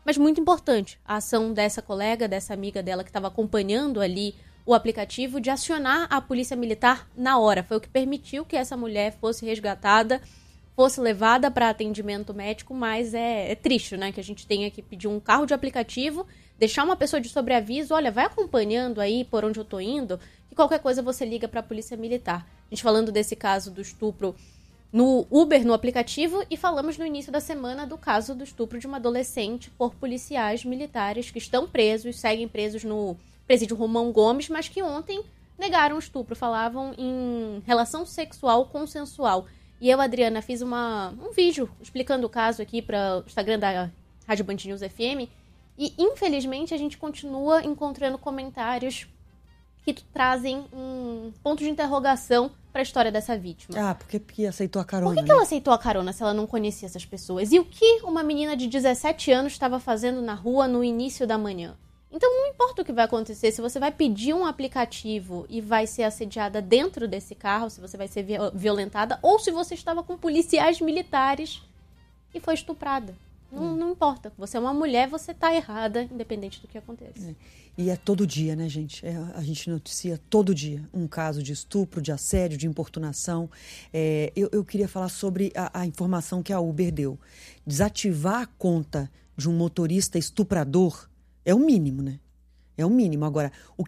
Mas muito importante a ação dessa colega, dessa amiga dela que estava acompanhando ali o aplicativo, de acionar a polícia militar na hora. Foi o que permitiu que essa mulher fosse resgatada, fosse levada para atendimento médico, mas é triste, né? Que a gente tenha que pedir um carro de aplicativo, deixar uma pessoa de sobreaviso, olha, vai acompanhando aí por onde eu tô indo, que qualquer coisa você liga para a polícia militar. A gente falando desse caso do estupro no Uber, no aplicativo, e falamos no início da semana do caso do estupro de uma adolescente por policiais militares que estão presos, seguem presos no presídio Romão Gomes, mas que ontem negaram o estupro, falavam em relação sexual consensual. E eu, Adriana, fiz um vídeo explicando o caso aqui para o Instagram da Rádio Band News FM, e infelizmente a gente continua encontrando comentários que trazem um ponto de interrogação para a história dessa vítima. Ah, porque aceitou a carona. Por que ela aceitou a carona se ela não conhecia essas pessoas? E o que uma menina de 17 anos estava fazendo na rua no início da manhã? Então não importa o que vai acontecer, se você vai pedir um aplicativo e vai ser assediada dentro desse carro, se você vai ser violentada, ou se você estava com policiais militares e foi estuprada. Não importa. Você é uma mulher, você está errada, independente do que aconteça. E é todo dia, né, gente? A gente noticia todo dia um caso de estupro, de assédio, de importunação. Eu queria falar sobre a informação que a Uber deu. Desativar a conta de um motorista estuprador é o mínimo, né? É o mínimo. Agora,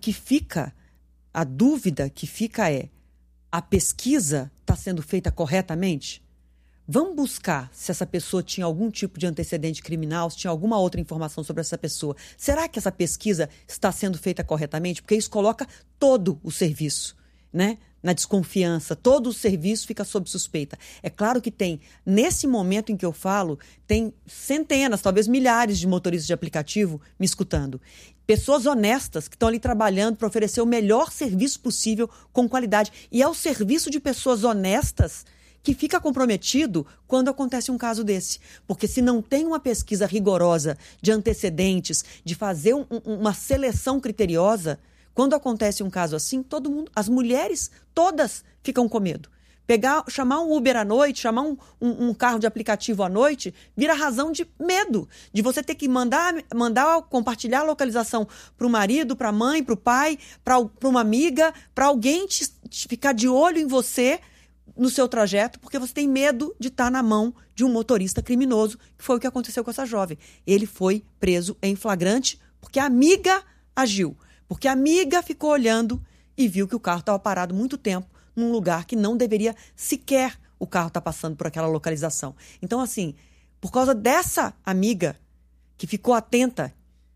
a dúvida que fica é, a pesquisa está sendo feita corretamente? Vamos buscar se essa pessoa tinha algum tipo de antecedente criminal, se tinha alguma outra informação sobre essa pessoa. Será que essa pesquisa está sendo feita corretamente? Porque isso coloca todo o serviço, né, na desconfiança, todo o serviço fica sob suspeita. É claro que tem, nesse momento em que eu falo, tem centenas, talvez milhares de motoristas de aplicativo me escutando. Pessoas honestas que estão ali trabalhando para oferecer o melhor serviço possível com qualidade. E é o serviço de pessoas honestas que fica comprometido quando acontece um caso desse. Porque se não tem uma pesquisa rigorosa de antecedentes, de fazer uma seleção criteriosa, quando acontece um caso assim, todo mundo, as mulheres todas ficam com medo. Chamar um Uber à noite, chamar um carro de aplicativo à noite, vira razão de medo, de você ter que mandar compartilhar a localização para o marido, para a mãe, para o pai, para uma amiga, para alguém ficar de olho em você no seu trajeto, porque você tem medo de estar na mão de um motorista criminoso, que foi o que aconteceu com essa jovem. Ele foi preso em flagrante porque a amiga agiu, porque a amiga ficou olhando e viu que o carro estava parado muito tempo num lugar que não deveria sequer o carro estar passando por aquela localização. Então, assim, por causa dessa amiga que ficou atenta,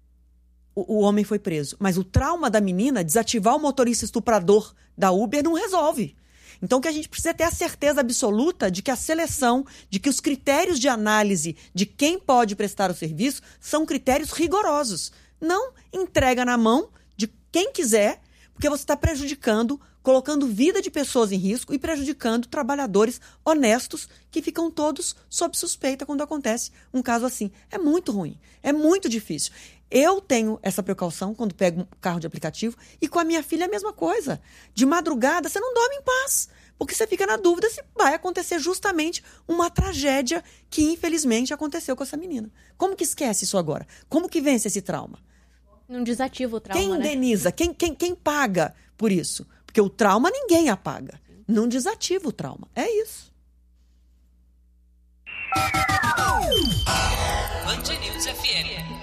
o homem foi preso. Mas o trauma da menina, desativar o motorista estuprador da Uber, não resolve. Então, o que a gente precisa é ter a certeza absoluta de que a seleção, de que os critérios de análise de quem pode prestar o serviço são critérios rigorosos. Não entrega na mão de quem quiser, porque você está prejudicando, colocando vida de pessoas em risco e prejudicando trabalhadores honestos que ficam todos sob suspeita quando acontece um caso assim. É muito ruim, é muito difícil. Eu tenho essa precaução quando pego um carro de aplicativo e com a minha filha é a mesma coisa. De madrugada você não dorme em paz, porque você fica na dúvida se vai acontecer justamente uma tragédia que infelizmente aconteceu com essa menina. Como que esquece isso agora? Como que vence esse trauma? Não desativa o trauma, quem indeniza? Né? Quem paga por isso? Porque o trauma ninguém apaga. Não desativa o trauma. É isso. Band News FM.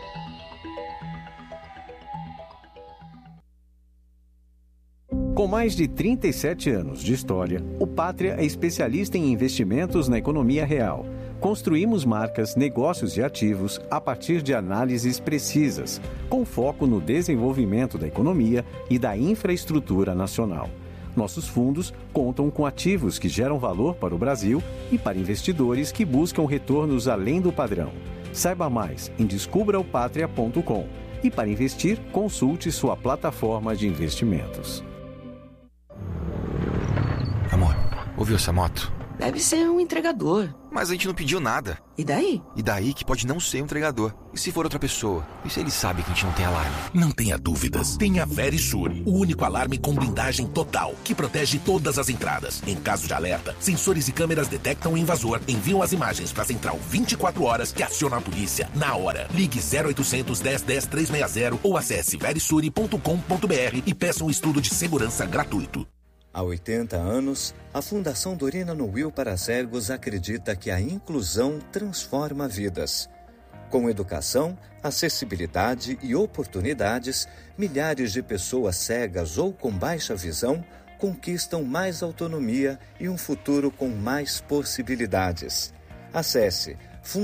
Com mais de 37 anos de história, o Pátria é especialista em investimentos na economia real. Construímos marcas, negócios e ativos a partir de análises precisas, com foco no desenvolvimento da economia e da infraestrutura nacional. Nossos fundos contam com ativos que geram valor para o Brasil e para investidores que buscam retornos além do padrão. Saiba mais em descubraopatria.com e para investir, consulte sua plataforma de investimentos. Amor, ouviu essa moto? Deve ser um entregador. Mas a gente não pediu nada. E daí? E daí que pode não ser um entregador. E se for outra pessoa? E se ele sabe que a gente não tem alarme? Não tenha dúvidas. Tenha Verisure, o único alarme com blindagem total, que protege todas as entradas. Em caso de alerta, sensores e câmeras detectam o invasor, enviam as imagens para a central 24 horas que aciona a polícia na hora. Ligue 0800 10 10 360 ou acesse verisure.com.br e peça um estudo de segurança gratuito. Há 80 anos, a Fundação Dorina Nuil para Cegos acredita que a inclusão transforma vidas. Com educação, acessibilidade e oportunidades, milhares de pessoas cegas ou com baixa visão conquistam mais autonomia e um futuro com mais possibilidades. Acesse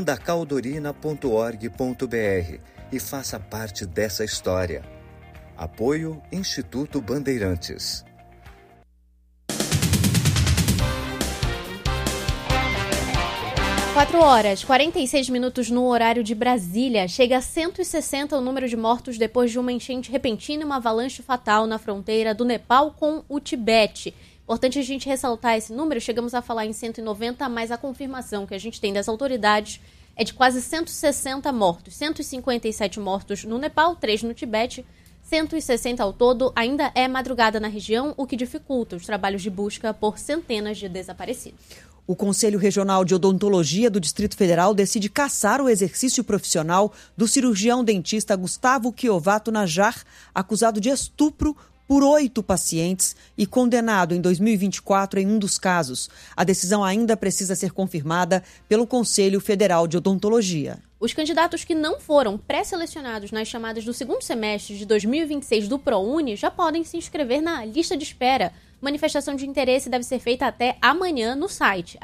fundacaldorina.org.br e faça parte dessa história. Apoio Instituto Bandeirantes. 4h46 no horário de Brasília. Chega a 160 o número de mortos depois de uma enchente repentina e uma avalanche fatal na fronteira do Nepal com o Tibete. Importante a gente ressaltar esse número, chegamos a falar em 190, mas a confirmação que a gente tem das autoridades é de quase 160 mortos. 157 mortos no Nepal, 3 no Tibete, 160 ao todo. Ainda é madrugada na região, o que dificulta os trabalhos de busca por centenas de desaparecidos. O Conselho Regional de Odontologia do Distrito Federal decide cassar o exercício profissional do cirurgião dentista Gustavo Chiovato Najar, acusado de estupro por 8 pacientes e condenado em 2024 em um dos casos. A decisão ainda precisa ser confirmada pelo Conselho Federal de Odontologia. Os candidatos que não foram pré-selecionados nas chamadas do segundo semestre de 2026 do ProUni já podem se inscrever na lista de espera. Manifestação de interesse deve ser feita até amanhã no site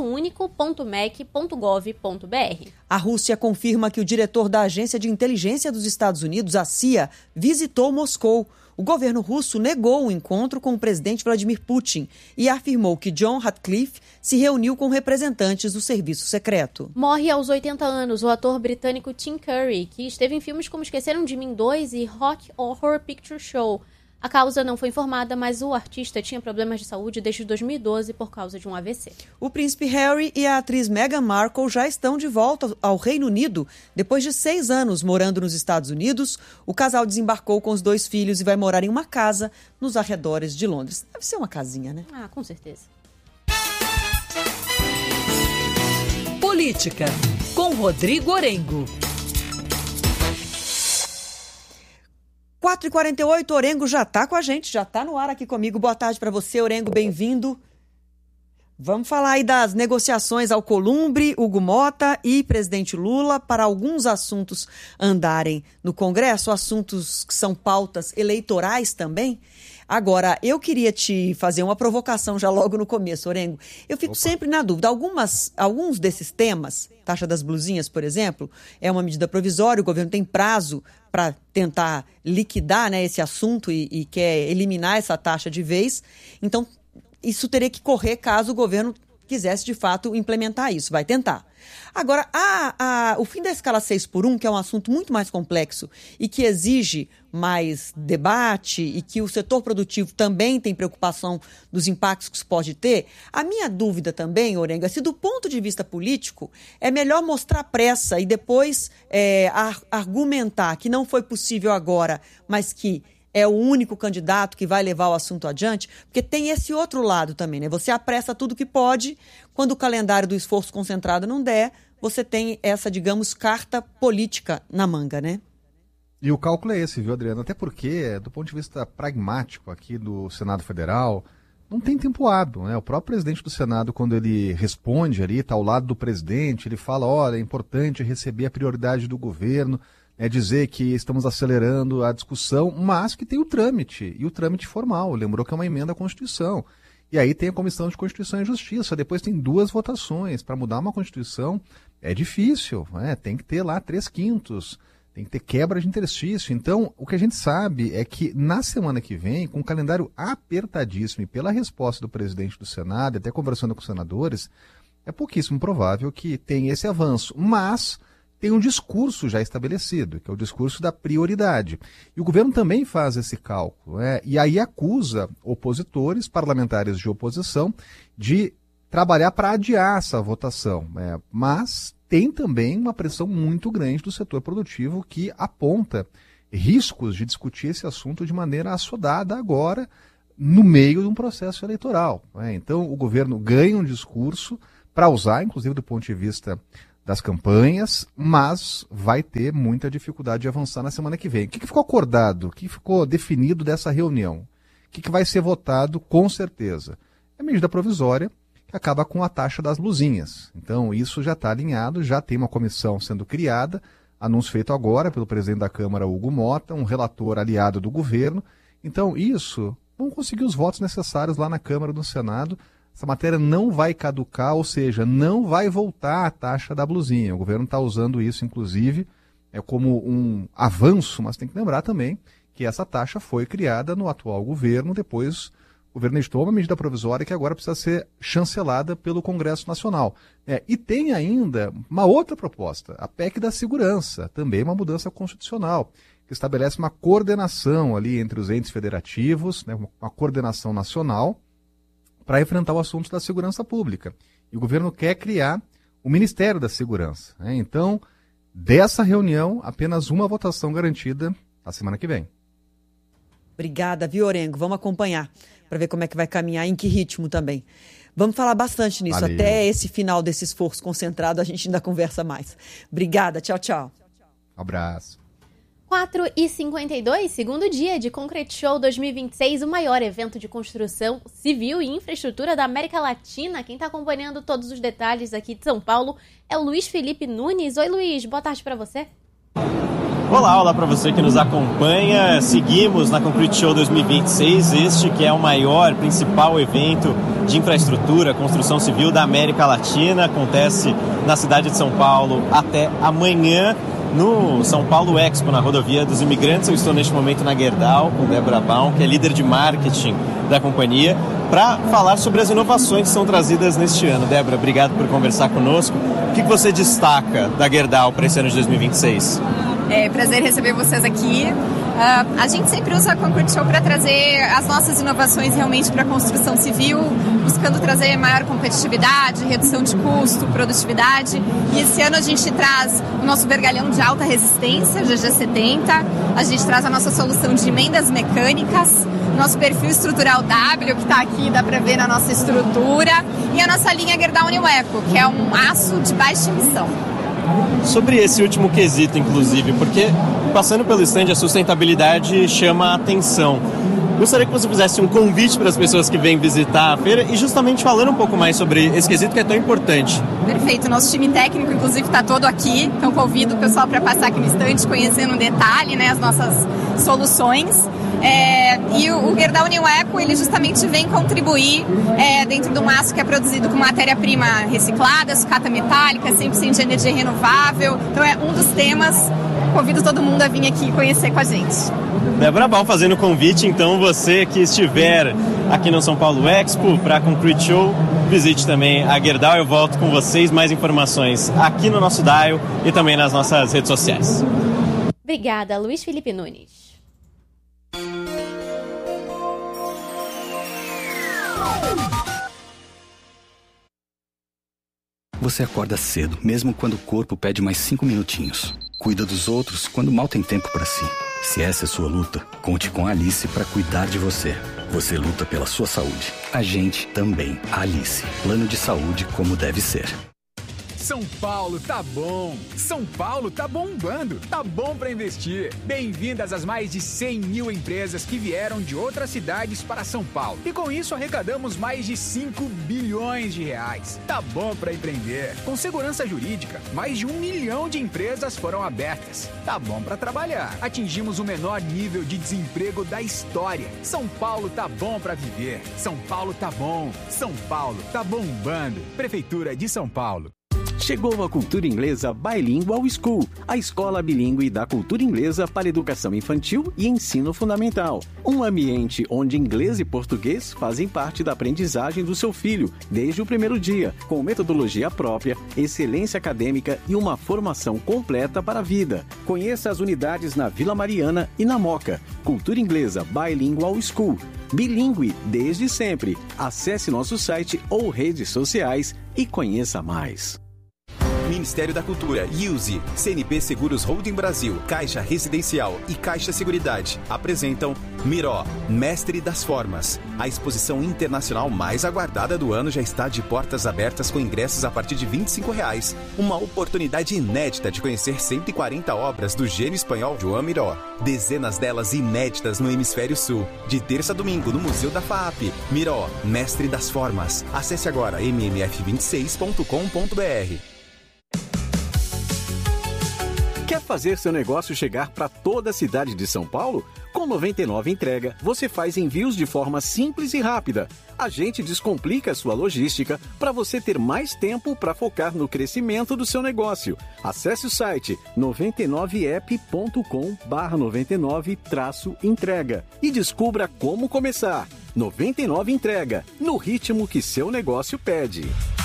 acessounico.mec.gov.br. A Rússia confirma que o diretor da Agência de Inteligência dos Estados Unidos, a CIA, visitou Moscou. O governo russo negou o encontro com o presidente Vladimir Putin e afirmou que John Ratcliffe se reuniu com representantes do serviço secreto. Morre aos 80 anos o ator britânico Tim Curry, que esteve em filmes como Esqueceram de Mim 2 e Rock Horror Picture Show. A causa não foi informada, mas o artista tinha problemas de saúde desde 2012 por causa de um AVC. O príncipe Harry e a atriz Meghan Markle já estão de volta ao Reino Unido. Depois de 6 anos morando nos Estados Unidos, o casal desembarcou com os 2 filhos e vai morar em uma casa nos arredores de Londres. Deve ser uma casinha, né? Ah, com certeza. Política, com Rodrigo Orengo. 4h48, Orengo já está com a gente, já está no ar aqui comigo. Boa tarde para você, Orengo, bem-vindo. Vamos falar aí das negociações Alcolumbre, Hugo Mota e presidente Lula para alguns assuntos andarem no Congresso, assuntos que são pautas eleitorais também. Agora, eu queria te fazer uma provocação já logo no começo, Orengo. Eu fico sempre na dúvida. Alguns desses temas, taxa das blusinhas, por exemplo, é uma medida provisória, o governo tem prazo para tentar liquidar, né, esse assunto e quer eliminar essa taxa de vez. Então, isso teria que correr caso o governo quisesse, de fato, implementar isso. Vai tentar. Agora, o fim da escala 6x1, que é um assunto muito mais complexo e que exige mais debate e que o setor produtivo também tem preocupação dos impactos que isso pode ter, a minha dúvida também, Orengo, é se do ponto de vista político é melhor mostrar pressa e depois argumentar que não foi possível agora, mas que é o único candidato que vai levar o assunto adiante, porque tem esse outro lado também, né? Você apressa tudo que pode, quando o calendário do esforço concentrado não der, você tem essa, digamos, carta política na manga, né? E o cálculo é esse, viu, Adriana? Até porque, do ponto de vista pragmático aqui do Senado Federal, não tem tempo hábil, né? O próprio presidente do Senado, quando ele responde ali, está ao lado do presidente, ele fala, olha, é importante receber a prioridade do governo, é dizer que estamos acelerando a discussão, mas que tem o trâmite, e o trâmite formal. Lembrou que é uma emenda à Constituição. E aí tem a Comissão de Constituição e Justiça, depois tem 2 votações. Para mudar uma Constituição é difícil, né? Tem que ter lá 3/5, tem que ter quebra de interstício. Então, o que a gente sabe é que na semana que vem, com o calendário apertadíssimo e pela resposta do presidente do Senado, até conversando com os senadores, é pouquíssimo provável que tenha esse avanço, mas tem um discurso já estabelecido, que é o discurso da prioridade. E o governo também faz esse cálculo, né? E aí acusa opositores, parlamentares de oposição, de trabalhar para adiar essa votação. Mas tem também uma pressão muito grande do setor produtivo que aponta riscos de discutir esse assunto de maneira assodada agora, no meio de um processo eleitoral. Então, o governo ganha um discurso para usar, inclusive do ponto de vista das campanhas, mas vai ter muita dificuldade de avançar na semana que vem. O que ficou acordado? O que ficou definido dessa reunião? O que vai ser votado com certeza? É a medida provisória que acaba com a taxa das luzinhas. Então, isso já está alinhado, já tem uma comissão sendo criada, anúncio feito agora pelo presidente da Câmara, Hugo Mota, um relator aliado do governo. Então, isso, vão conseguir os votos necessários lá na Câmara e no Senado. Essa matéria não vai caducar, ou seja, não vai voltar a taxa da blusinha. O governo está usando isso, inclusive, como um avanço, mas tem que lembrar também que essa taxa foi criada no atual governo, depois o governo editou uma medida provisória que agora precisa ser chancelada pelo Congresso Nacional. E tem ainda uma outra proposta, a PEC da Segurança, também uma mudança constitucional, que estabelece uma coordenação ali entre os entes federativos, uma coordenação nacional, para enfrentar o assunto da segurança pública. E o governo quer criar o Ministério da Segurança. Então, dessa reunião, apenas uma votação garantida na semana que vem. Obrigada, viu, Orengo? Vamos acompanhar para ver como é que vai caminhar, em que ritmo também. Vamos falar bastante nisso. Valeu. Até esse final desse esforço concentrado, a gente ainda conversa mais. Obrigada, tchau, tchau. Abraço. 4h52, segundo dia de Concrete Show 2026, o maior evento de construção civil e infraestrutura da América Latina. Quem está acompanhando todos os detalhes aqui de São Paulo é o Luiz Felipe Nunes. Oi, Luiz, boa tarde para você. Olá para você que nos acompanha. Seguimos na Concrete Show 2026, este que é o maior, principal evento de infraestrutura, construção civil da América Latina. Acontece na cidade de São Paulo até amanhã, no São Paulo Expo, na Rodovia dos Imigrantes. Eu estou neste momento na Gerdau com Débora Baum, que é líder de marketing da companhia, para falar sobre as inovações que são trazidas neste ano. Débora, obrigado por conversar conosco. O que você destaca da Gerdau para esse ano de 2026? É prazer receber vocês aqui. A gente sempre usa a Concrete Show para trazer as nossas inovações realmente para a construção civil, buscando trazer maior competitividade, redução de custo, produtividade. E esse ano a gente traz o nosso vergalhão de alta resistência, GG70. A gente traz a nossa solução de emendas mecânicas, nosso perfil estrutural W, que está aqui, dá para ver na nossa estrutura, e a nossa linha Gerdau New Eco, que é um aço de baixa emissão. Sobre esse último quesito, inclusive, porque passando pelo stand a sustentabilidade chama a atenção. Gostaria que você fizesse um convite para as pessoas que vêm visitar a feira e justamente falando um pouco mais sobre esse quesito que é tão importante. Perfeito, nosso time técnico inclusive está todo aqui, então convido o pessoal para passar aqui no stand conhecendo em detalhe, as nossas soluções. E o Gerdau New Eco, ele justamente vem contribuir dentro de um aço que é produzido com matéria-prima reciclada, sucata metálica, 100% de energia renovável. Então é um dos temas. Convido todo mundo a vir aqui conhecer com a gente. Débora Baum fazendo o convite, então você que estiver aqui no São Paulo Expo para a Concrete Show, visite também a Gerdau. Eu volto com vocês, mais informações aqui no nosso dial e também nas nossas redes sociais. Obrigada, Luiz Felipe Nunes. Você acorda cedo, mesmo quando o corpo pede mais 5 minutinhos. Cuida dos outros quando mal tem tempo para si. Se essa é sua luta, conte com a Alice para cuidar de você. Você luta pela sua saúde. A gente também. A Alice. Plano de saúde como deve ser. São Paulo tá bom, São Paulo tá bombando, tá bom para investir. Bem-vindas às mais de 100 mil empresas que vieram de outras cidades para São Paulo. E com isso arrecadamos mais de 5 bilhões de reais. Tá bom para empreender. Com segurança jurídica, mais de 1 milhão de empresas foram abertas. Tá bom para trabalhar. Atingimos o menor nível de desemprego da história. São Paulo tá bom para viver. São Paulo tá bom. São Paulo tá bombando. Prefeitura de São Paulo. Chegou a Cultura Inglesa Bilingual School, a escola bilíngue da cultura inglesa para educação infantil e ensino fundamental. Um ambiente onde inglês e português fazem parte da aprendizagem do seu filho desde o primeiro dia, com metodologia própria, excelência acadêmica e uma formação completa para a vida. Conheça as unidades na Vila Mariana e na Moca. Cultura Inglesa Bilingual School. Bilíngue desde sempre. Acesse nosso site ou redes sociais e conheça mais. Ministério da Cultura, IUSE, CNP Seguros Holding Brasil, Caixa Residencial e Caixa Seguridade apresentam Miró, Mestre das Formas. A exposição internacional mais aguardada do ano já está de portas abertas com ingressos a partir de R$ 25,00. Uma oportunidade inédita de conhecer 140 obras do gênio espanhol Joan Miró. Dezenas delas inéditas no Hemisfério Sul. De terça a domingo no Museu da FAAP. Miró, Mestre das Formas. Acesse agora mmf26.com.br. Quer fazer seu negócio chegar para toda a cidade de São Paulo? Com 99 Entrega, você faz envios de forma simples e rápida. A gente descomplica a sua logística para você ter mais tempo para focar no crescimento do seu negócio. Acesse o site 99app.com/99-entrega e descubra como começar. 99 Entrega, no ritmo que seu negócio pede.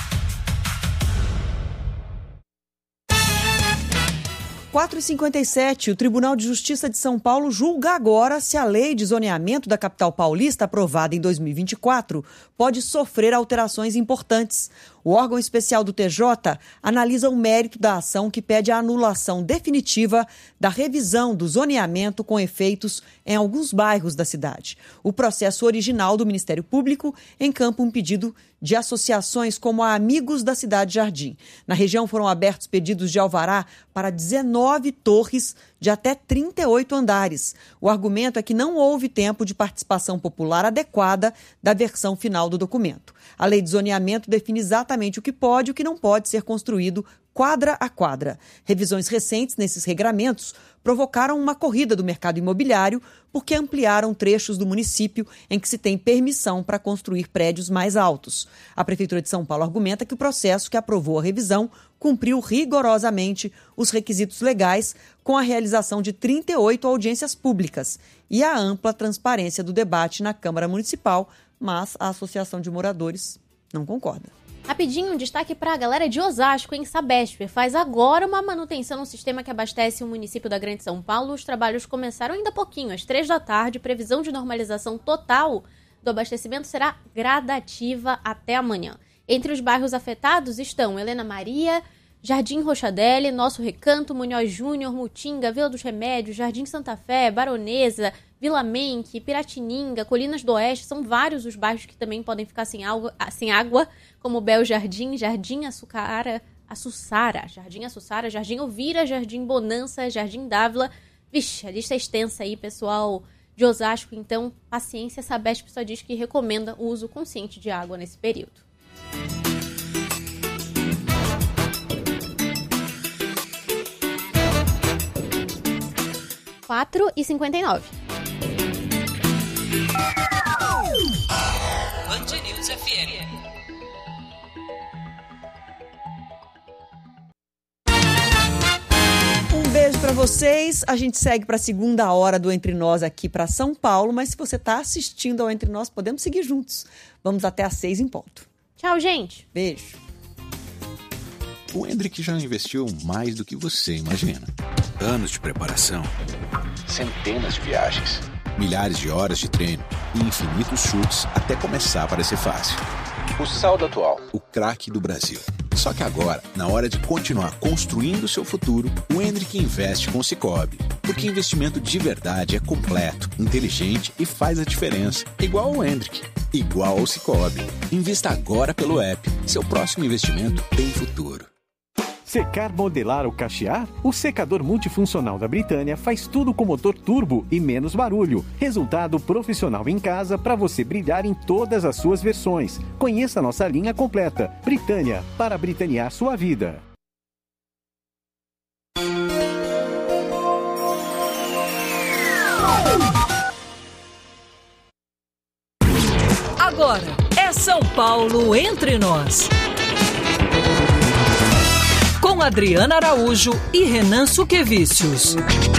4h57, o Tribunal de Justiça de São Paulo julga agora se a lei de zoneamento da capital paulista, aprovada em 2024, pode sofrer alterações importantes. O órgão especial do TJ analisa o mérito da ação que pede a anulação definitiva da revisão do zoneamento com efeitos em alguns bairros da cidade. O processo original do Ministério Público encampa um pedido de associações como a Amigos da Cidade Jardim. Na região foram abertos pedidos de alvará para 19 torres de até 38 andares. O argumento é que não houve tempo de participação popular adequada da versão final do documento. A lei de zoneamento define exatamente o que pode e o que não pode ser construído quadra a quadra. Revisões recentes nesses regramentos provocaram uma corrida do mercado imobiliário porque ampliaram trechos do município em que se tem permissão para construir prédios mais altos. A Prefeitura de São Paulo argumenta que o processo que aprovou a revisão cumpriu rigorosamente os requisitos legais com a realização de 38 audiências públicas e a ampla transparência do debate na Câmara Municipal, mas a Associação de Moradores não concorda. Rapidinho, um destaque para a galera de Osasco, em Sabesp. Faz agora uma manutenção no sistema que abastece o município da Grande São Paulo. Os trabalhos começaram ainda há pouquinho, às 3 da tarde. Previsão de normalização total do abastecimento será gradativa até amanhã. Entre os bairros afetados estão Helena Maria, Jardim Rochadelli, Nosso Recanto, Munhoz Júnior, Mutinga, Vila dos Remédios, Jardim Santa Fé, Baronesa, Vila Menque, Piratininga, Colinas do Oeste. São vários os bairros que também podem ficar sem água, como Bel Jardim, Jardim Açuçara, Jardim Elvira, Jardim Bonança, Jardim Dávila. Vixe, a lista é extensa aí, pessoal de Osasco. Então, paciência, a Sabesp só diz que recomenda o uso consciente de água nesse período. (4h59) Band News FM. Um beijo para vocês. A gente segue para a segunda hora do Entre Nós aqui para São Paulo, mas se você está assistindo ao Entre Nós, podemos seguir juntos. Vamos até às 6 em ponto. Tchau, gente. Beijo. O Hendrick já investiu mais do que você imagina. Anos de preparação, centenas de viagens, milhares de horas de treino e infinitos chutes até começar a parecer fácil. O saldo atual, o craque do Brasil. Só que agora, na hora de continuar construindo o seu futuro, o Hendrick investe com o Sicoob. Porque investimento de verdade é completo, inteligente e faz a diferença. Igual ao Hendrick, igual ao Sicoob. Invista agora pelo app. Seu próximo investimento tem futuro. Secar, modelar ou cachear? O secador multifuncional da Britânia faz tudo com motor turbo e menos barulho. Resultado profissional em casa para você brilhar em todas as suas versões. Conheça a nossa linha completa. Britânia, para britanear sua vida. Agora é São Paulo Entre Nós. Adriana Araújo e Renan Suquevicius.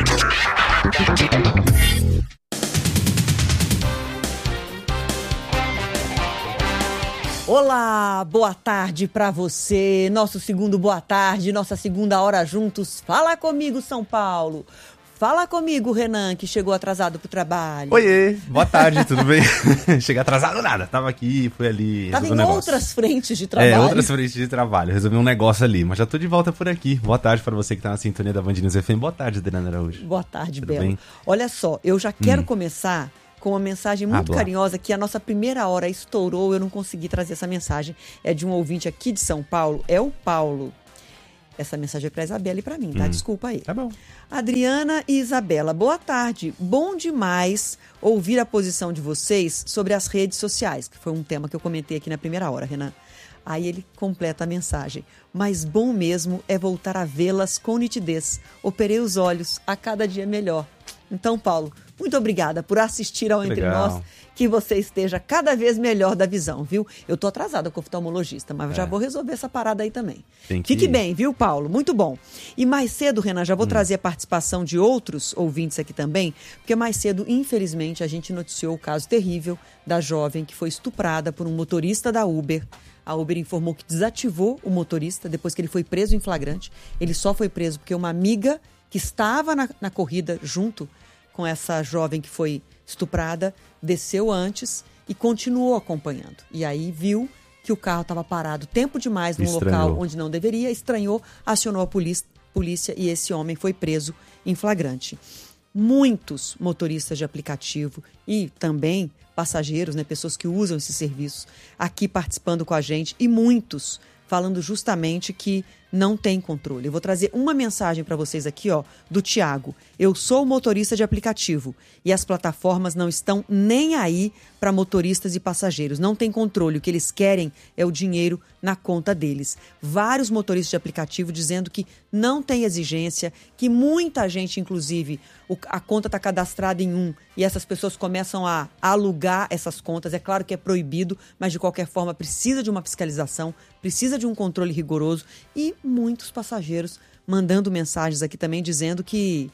Olá, boa tarde para você. Nosso segundo boa tarde, nossa segunda hora juntos. Fala comigo, São Paulo. Fala comigo, Renan, que chegou atrasado pro trabalho. Oiê, boa tarde, tudo bem? Cheguei atrasado nada, tava aqui, fui ali. Tava em outras frentes de trabalho. Outras frentes de trabalho, resolvi um negócio ali, mas já tô de volta por aqui. Boa tarde para você que tá na sintonia da Band News FM. Boa tarde, Adriana Araújo. Boa tarde, tudo Belo. Bem? Olha só, eu já quero começar com uma mensagem muito carinhosa, que a nossa primeira hora estourou, eu não consegui trazer essa mensagem. É de um ouvinte aqui de São Paulo, é o Paulo. Essa mensagem é para Isabela e para mim, tá? Desculpa aí. Tá bom. Adriana e Isabela, boa tarde. Bom demais ouvir a posição de vocês sobre as redes sociais, que foi um tema que eu comentei aqui na primeira hora, Renan. Aí ele completa a mensagem. Mas bom mesmo é voltar a vê-las com nitidez. Operei os olhos, a cada dia melhor. Então, Paulo, muito obrigada por assistir ao Entre Nós. Que você esteja cada vez melhor da visão, viu? Eu tô atrasada com o oftalmologista, mas já vou resolver essa parada aí também. Fique bem, viu, Paulo? Muito bom. E mais cedo, Renan, já vou trazer a participação de outros ouvintes aqui também, porque mais cedo, infelizmente, a gente noticiou o caso terrível da jovem que foi estuprada por um motorista da Uber. A Uber informou que desativou o motorista depois que ele foi preso em flagrante. Ele só foi preso porque uma amiga que estava na corrida junto com essa jovem que foi estuprada, desceu antes e continuou acompanhando. E aí viu que o carro estava parado tempo demais num local onde não deveria, estranhou, acionou a polícia e esse homem foi preso em flagrante. Muitos motoristas de aplicativo e também passageiros, né, pessoas que usam esses serviços, aqui participando com a gente e muitos falando justamente que não tem controle. Eu vou trazer uma mensagem para vocês aqui, ó, do Tiago. Eu sou motorista de aplicativo e as plataformas não estão nem aí para motoristas e passageiros. Não tem controle. O que eles querem é o dinheiro na conta deles. Vários motoristas de aplicativo dizendo que não tem exigência, que muita gente, inclusive, a conta está cadastrada em um e essas pessoas começam a alugar essas contas. É claro que é proibido, mas de qualquer forma precisa de uma fiscalização, precisa de um controle rigoroso e muitos passageiros mandando mensagens aqui também dizendo que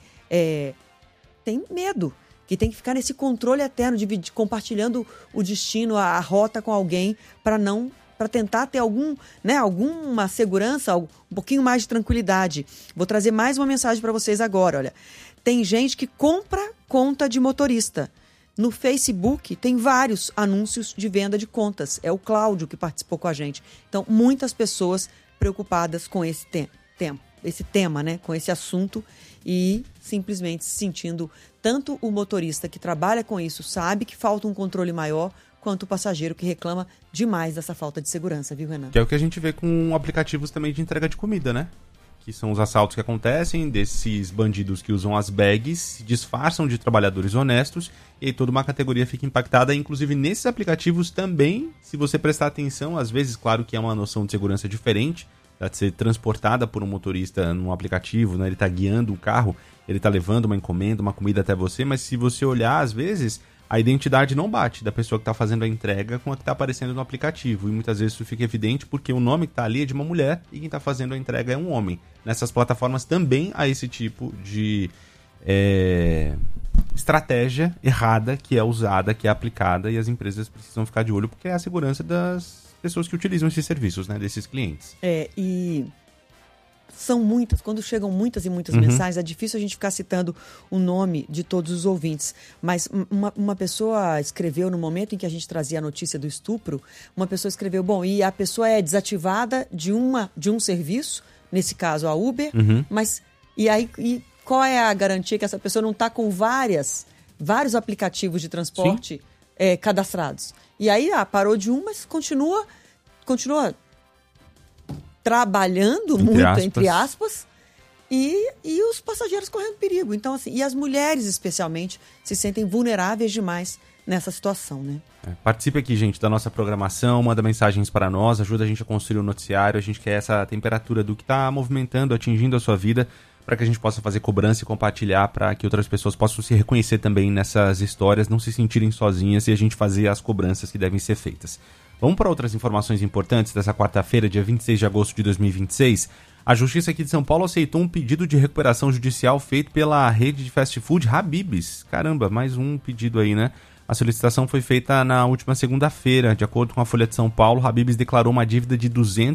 tem medo, que tem que ficar nesse controle eterno, compartilhando o destino, a rota com alguém para tentar ter alguma segurança, um pouquinho mais de tranquilidade. Vou trazer mais uma mensagem para vocês agora, olha. Tem gente que compra conta de motorista. No Facebook tem vários anúncios de venda de contas. É o Cláudio que participou com a gente. Então, muitas pessoas preocupadas com esse tema, né? Com esse assunto e simplesmente se sentindo, tanto o motorista que trabalha com isso sabe que falta um controle maior, quanto o passageiro que reclama demais dessa falta de segurança, viu, Renan? Que é o que a gente vê com aplicativos também de entrega de comida, né? Que são os assaltos que acontecem desses bandidos que usam as bags, se disfarçam de trabalhadores honestos e aí toda uma categoria fica impactada. Inclusive nesses aplicativos também, se você prestar atenção, às vezes, claro que é uma noção de segurança diferente, de ser transportada por um motorista num aplicativo, né? Ele está guiando o carro, ele está levando uma encomenda, uma comida até você, mas se você olhar, às vezes, a identidade não bate da pessoa que está fazendo a entrega com a que está aparecendo no aplicativo. E muitas vezes isso fica evidente porque o nome que está ali é de uma mulher e quem está fazendo a entrega é um homem. Nessas plataformas também há esse tipo de estratégia errada que é usada, que é aplicada, e as empresas precisam ficar de olho porque é a segurança das pessoas que utilizam esses serviços, né, desses clientes. E são muitas, quando chegam muitas e muitas mensagens, é difícil a gente ficar citando o nome de todos os ouvintes, mas uma pessoa escreveu, no momento em que a gente trazia a notícia do estupro, uma pessoa escreveu, e a pessoa é desativada de um serviço, nesse caso a Uber, mas e qual é a garantia que essa pessoa não está com vários aplicativos de transporte cadastrados? E aí, parou de mas continua trabalhando entre aspas, e os passageiros correndo perigo. Então, assim, e as mulheres, especialmente, se sentem vulneráveis demais nessa situação, né? Participe aqui, gente, da nossa programação, manda mensagens para nós, ajuda a gente a construir o noticiário, a gente quer essa temperatura do que está movimentando, atingindo a sua vida, para que a gente possa fazer cobrança e compartilhar, para que outras pessoas possam se reconhecer também nessas histórias, não se sentirem sozinhas e a gente fazer as cobranças que devem ser feitas. Vamos para outras informações importantes dessa quarta-feira, dia 26 de agosto de 2026. A Justiça aqui de São Paulo aceitou um pedido de recuperação judicial feito pela rede de fast food Habib's. Caramba, mais um pedido aí, né? A solicitação foi feita na última segunda-feira. De acordo com a Folha de São Paulo, Habib's declarou uma dívida de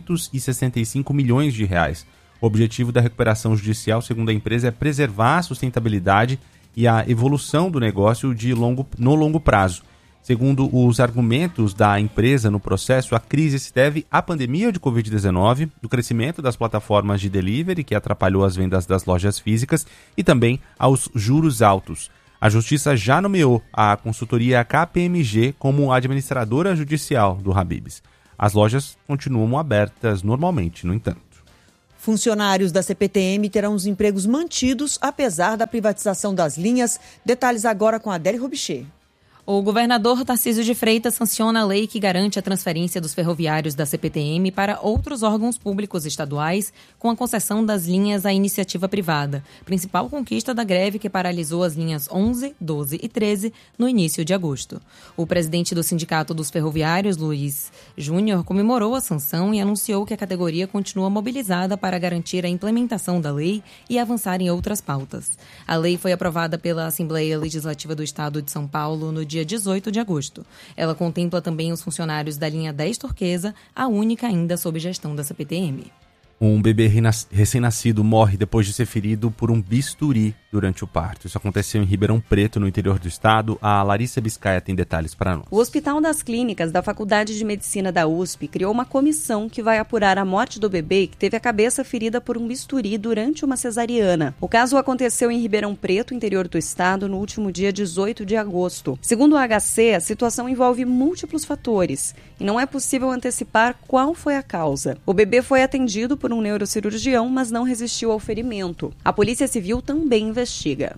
265 milhões de reais. O objetivo da recuperação judicial, segundo a empresa, é preservar a sustentabilidade e a evolução do negócio no longo prazo. Segundo os argumentos da empresa no processo, a crise se deve à pandemia de Covid-19, do crescimento das plataformas de delivery, que atrapalhou as vendas das lojas físicas, e também aos juros altos. A Justiça já nomeou a consultoria KPMG como administradora judicial do Habib's. As lojas continuam abertas normalmente, no entanto. Funcionários da CPTM terão os empregos mantidos, apesar da privatização das linhas. Detalhes agora com a Adélia Robicher. O governador Tarcísio de Freitas sanciona a lei que garante a transferência dos ferroviários da CPTM para outros órgãos públicos estaduais com a concessão das linhas à iniciativa privada, principal conquista da greve que paralisou as linhas 11, 12 e 13 no início de agosto. O presidente do Sindicato dos Ferroviários, Luiz Júnior, comemorou a sanção e anunciou que a categoria continua mobilizada para garantir a implementação da lei e avançar em outras pautas. A lei foi aprovada pela Assembleia Legislativa do Estado de São Paulo no dia 18 de agosto. Ela contempla também os funcionários da linha 10 Turquesa, a única ainda sob gestão da CPTM. Um bebê recém-nascido morre depois de ser ferido por um bisturi durante o parto. Isso aconteceu em Ribeirão Preto, no interior do estado. A Larissa Biscaia tem detalhes para nós. O Hospital das Clínicas da Faculdade de Medicina da USP criou uma comissão que vai apurar a morte do bebê que teve a cabeça ferida por um bisturi durante uma cesariana. O caso aconteceu em Ribeirão Preto, interior do estado, no último dia 18 de agosto. Segundo o HC, a situação envolve múltiplos fatores e não é possível antecipar qual foi a causa. O bebê foi atendido por um neurocirurgião, mas não resistiu ao ferimento. A Polícia Civil também investiga.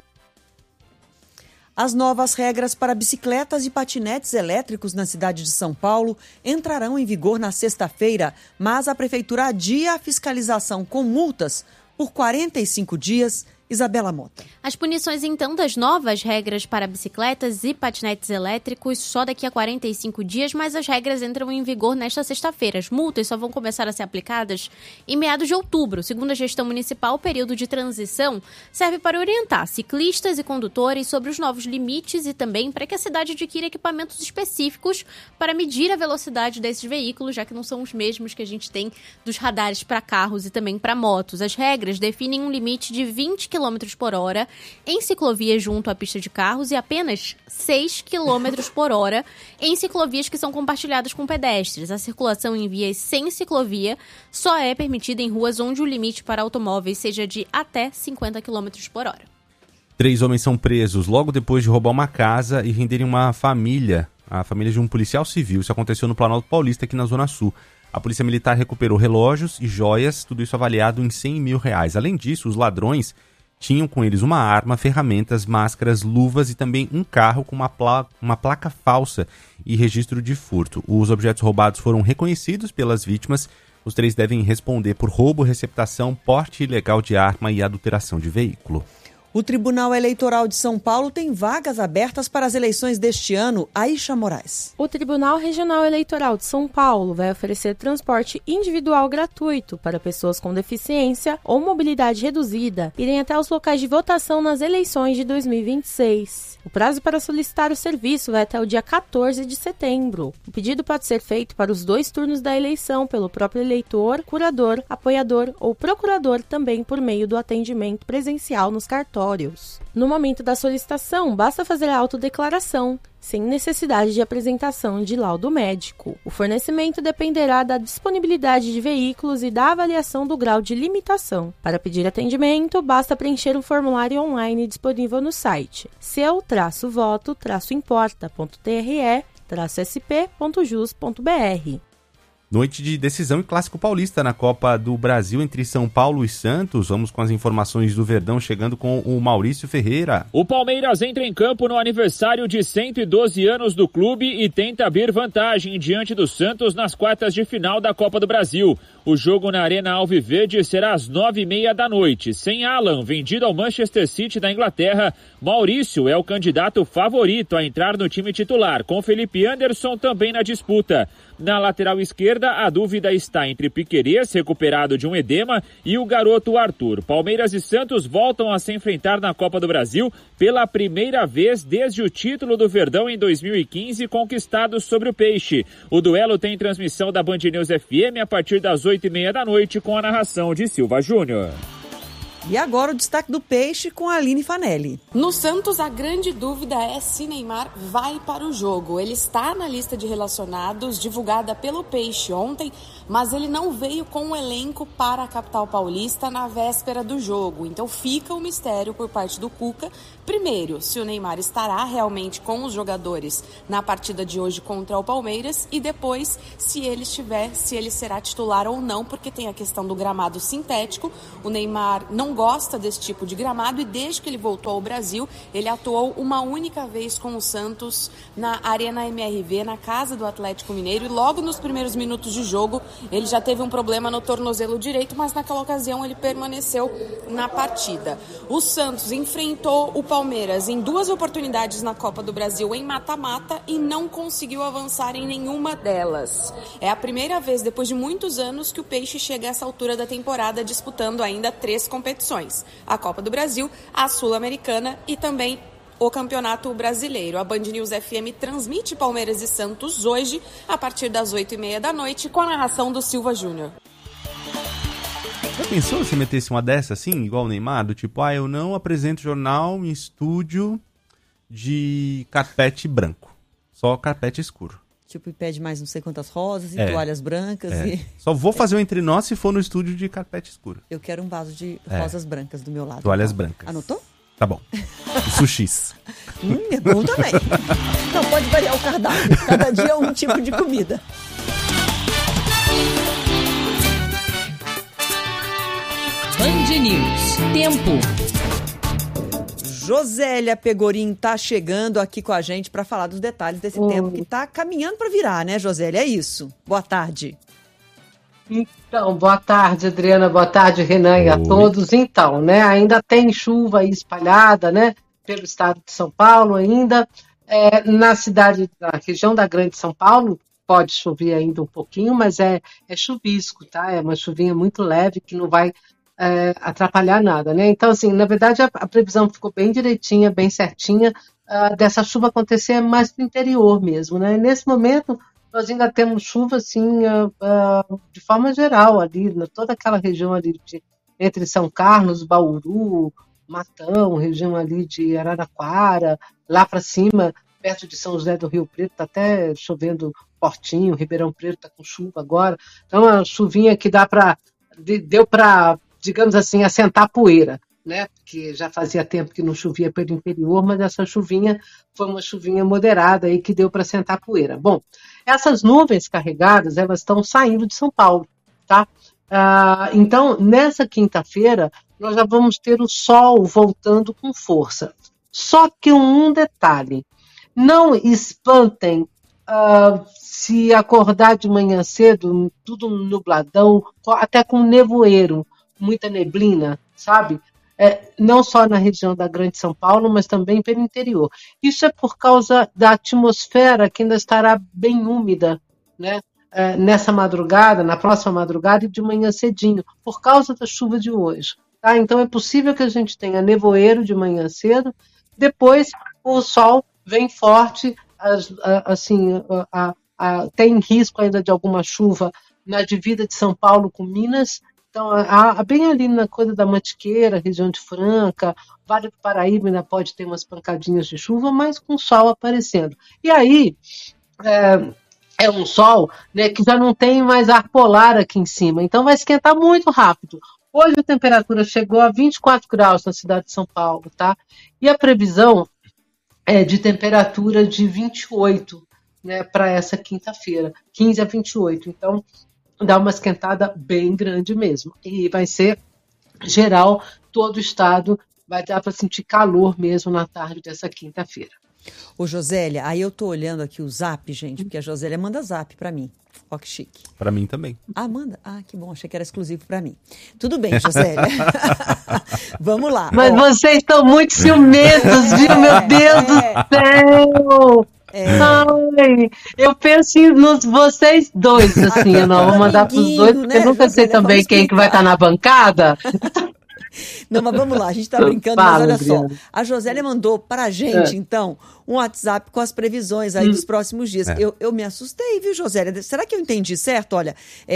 As novas regras para bicicletas e patinetes elétricos na cidade de São Paulo entrarão em vigor na sexta-feira, mas a Prefeitura adia a fiscalização com multas por 45 dias. Isabela Mota. As punições, então, das novas regras para bicicletas e patinetes elétricos só daqui a 45 dias, mas as regras entram em vigor nesta sexta-feira. As multas só vão começar a ser aplicadas em meados de outubro. Segundo a gestão municipal, o período de transição serve para orientar ciclistas e condutores sobre os novos limites e também para que a cidade adquira equipamentos específicos para medir a velocidade desses veículos, já que não são os mesmos que a gente tem dos radares para carros e também para motos. As regras definem um limite de 20 km por hora em ciclovias junto à pista de carros e apenas 6 km por hora em ciclovias que são compartilhadas com pedestres. A circulação em vias sem ciclovia só é permitida em ruas onde o limite para automóveis seja de até 50 km por hora. 3 homens são presos logo depois de roubar uma casa e renderem uma família, a família de um policial civil. Isso aconteceu no Planalto Paulista, aqui na Zona Sul. A Polícia Militar recuperou relógios e joias, tudo isso avaliado em R$100 mil. Além disso, os ladrões tinham com eles uma arma, ferramentas, máscaras, luvas e também um carro com uma placa falsa e registro de furto. Os objetos roubados foram reconhecidos pelas vítimas. Os 3 devem responder por roubo, receptação, porte ilegal de arma e adulteração de veículo. O Tribunal Eleitoral de São Paulo tem vagas abertas para as eleições deste ano. Aisha Moraes. O Tribunal Regional Eleitoral de São Paulo vai oferecer transporte individual gratuito para pessoas com deficiência ou mobilidade reduzida irem até os locais de votação nas eleições de 2026. O prazo para solicitar o serviço vai até o dia 14 de setembro. O pedido pode ser feito para os 2 turnos da eleição pelo próprio eleitor, curador, apoiador ou procurador, também por meio do atendimento presencial nos cartórios. No momento da solicitação, basta fazer a autodeclaração, sem necessidade de apresentação de laudo médico. O fornecimento dependerá da disponibilidade de veículos e da avaliação do grau de limitação. Para pedir atendimento, basta preencher um formulário online disponível no site seu-voto-importa.tre-sp.jus.br. Noite de decisão e clássico paulista na Copa do Brasil entre São Paulo e Santos. Vamos com as informações do Verdão, chegando com o Maurício Ferreira. O Palmeiras entra em campo no aniversário de 112 anos do clube e tenta abrir vantagem diante do Santos nas quartas de final da Copa do Brasil. O jogo na Arena Alviverde será às 9h30 da noite. Sem Alan, vendido ao Manchester City da Inglaterra, Maurício é o candidato favorito a entrar no time titular, com Felipe Anderson também na disputa. Na lateral esquerda, esquerda, a dúvida está entre Piquerez, recuperado de um edema, e o garoto Arthur. Palmeiras e Santos voltam a se enfrentar na Copa do Brasil pela primeira vez desde o título do Verdão em 2015, conquistado sobre o Peixe. O duelo tem transmissão da Band News FM a partir das 8h30 da noite, com a narração de Silva Júnior. E agora o destaque do Peixe com a Aline Fanelli. No Santos, a grande dúvida é se Neymar vai para o jogo. Ele está na lista de relacionados divulgada pelo Peixe ontem, mas ele não veio com o elenco para a capital paulista na véspera do jogo. Então fica um mistério por parte do Cuca. Primeiro, se o Neymar estará realmente com os jogadores na partida de hoje contra o Palmeiras, e depois, se ele será titular ou não, porque tem a questão do gramado sintético. O Neymar não gosta desse tipo de gramado e desde que ele voltou ao Brasil, ele atuou uma única vez com o Santos na Arena MRV, na casa do Atlético Mineiro, e logo nos primeiros minutos de jogo ele já teve um problema no tornozelo direito, mas naquela ocasião ele permaneceu na partida. O Santos enfrentou o Palmeiras em 2 oportunidades na Copa do Brasil em mata-mata e não conseguiu avançar em nenhuma delas. É a primeira vez depois de muitos anos que o Peixe chega a essa altura da temporada disputando ainda 3 competições. A Copa do Brasil, a Sul-Americana e também o Campeonato Brasileiro. A Band News FM transmite Palmeiras e Santos hoje, a partir das 8h30 da noite, com a narração do Silva Júnior. Já pensou se metesse uma dessa assim, igual o Neymar? Do tipo, eu não apresento jornal em estúdio de carpete branco, só carpete escuro. Tipo, e pede mais não sei quantas rosas e toalhas brancas. E... Só vou fazer o Entre Nós se for no estúdio de carpete escuro. Eu quero um vaso de rosas brancas do meu lado. Toalhas brancas. Anotou? Tá bom. E sushis. É bom também. Não, pode variar o cardápio. Cada dia é um tipo de comida. Band News. Tempo. Josélia Pegorim tá chegando aqui com a gente para falar dos detalhes desse tempo que tá caminhando para virar, né, Josélia? É isso. Boa tarde. Então, boa tarde, Adriana, boa tarde, Renan, e a todos. Então, né, ainda tem chuva aí espalhada, né, pelo estado de São Paulo ainda. Na região da Grande São Paulo, pode chover ainda um pouquinho, mas é chuvisco, tá? É uma chuvinha muito leve que não vai atrapalhar nada, né? Então, assim, na verdade, a previsão ficou bem direitinha, bem certinha, dessa chuva acontecer mais no interior mesmo, né? Nesse momento, nós ainda temos chuva, assim, de forma geral, ali, toda aquela região ali entre São Carlos, Bauru, Matão, região ali de Araraquara, lá para cima, perto de São José do Rio Preto, tá até chovendo fortinho, Ribeirão Preto tá com chuva agora. Então, a chuvinha que deu para, digamos assim, assentar poeira, né? Porque já fazia tempo que não chovia pelo interior, mas essa chuvinha foi uma chuvinha moderada aí que deu para assentar poeira. Bom, essas nuvens carregadas, elas estão saindo de São Paulo, tá? Então, nessa quinta-feira, nós já vamos ter o sol voltando com força. Só que um detalhe, não espantem se acordar de manhã cedo, tudo nubladão, até com nevoeiro, muita neblina, sabe? Não só na região da Grande São Paulo, mas também pelo interior. Isso é por causa da atmosfera que ainda estará bem úmida, né? Nessa madrugada, na próxima madrugada e de manhã cedinho, por causa da chuva de hoje. Tá? Então é possível que a gente tenha nevoeiro de manhã cedo, depois o sol vem forte, tem risco ainda de alguma chuva na divisa de São Paulo com Minas. Então, bem ali na coisa da Mantiqueira, região de Franca, Vale do Paraíba ainda pode ter umas pancadinhas de chuva, mas com sol aparecendo. E aí, é um sol, né, que já não tem mais ar polar aqui em cima, então vai esquentar muito rápido. Hoje a temperatura chegou a 24 graus na cidade de São Paulo, tá? E a previsão é de temperatura de 28, né, para essa quinta-feira, 15 a 28. Então, dá uma esquentada bem grande mesmo. E vai ser geral, todo o estado vai dar para sentir calor mesmo na tarde dessa quinta-feira. Ô, Josélia, aí eu tô olhando aqui o zap, gente, porque a Josélia manda zap para mim. Ó, que chique. Pra mim também. Manda? Que bom, achei que era exclusivo pra mim. Tudo bem, Josélia. Vamos lá. Mas vocês estão muito ciumentos, viu? Meu Deus do céu! Ai, eu penso nos vocês dois, assim, eu não vou mandar pros dois, porque eu nunca sei também quem que vai estar na bancada. Não, mas vamos lá, a gente está brincando, mas olha só. A Josélia mandou para a gente, então, um WhatsApp com as previsões aí dos próximos dias. Eu me assustei, viu, Josélia? Será que eu entendi certo? Olha,